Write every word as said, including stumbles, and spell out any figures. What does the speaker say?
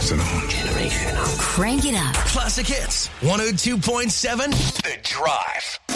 pass it on. Generational. Crank it up. Classic Hits, one oh two point seven, The Drive.